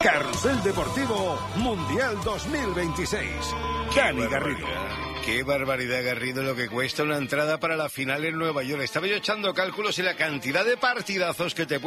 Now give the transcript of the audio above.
Carrusel Deportivo Mundial 2026. Dani Garrido. Qué barbaridad, Garrido, lo que cuesta una entrada para la final en Nueva York. Estaba yo echando cálculos y la cantidad de partidazos que te